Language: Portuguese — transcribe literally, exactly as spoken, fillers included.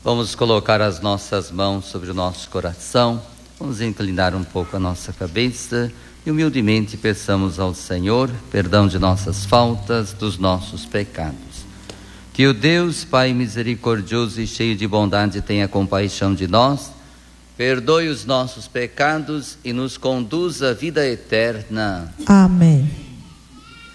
Vamos colocar as nossas mãos sobre o nosso coração, vamos inclinar um pouco a nossa cabeça e humildemente peçamos ao Senhor perdão de nossas faltas, dos nossos pecados. Que o Deus, Pai misericordioso e cheio de bondade, tenha compaixão de nós, perdoe os nossos pecados e nos conduza à vida eterna. Amém.